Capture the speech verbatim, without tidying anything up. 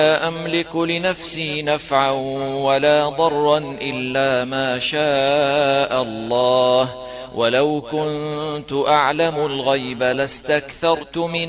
لا أملك لنفسي نفعا ولا ضرا إلا ما شاء الله ولو كنت أعلم الغيب لاستكثرت من